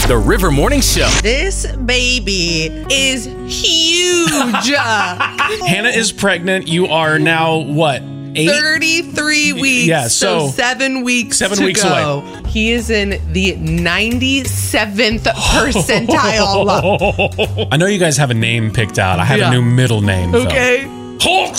The River Morning Show. This baby is huge. Hannah is pregnant. You are now what? 33 weeks. Yeah, so 7 weeks. 7 weeks go. away. He is in the 97th percentile. I know you guys have a name picked out. I have a new middle name. Okay. Hulk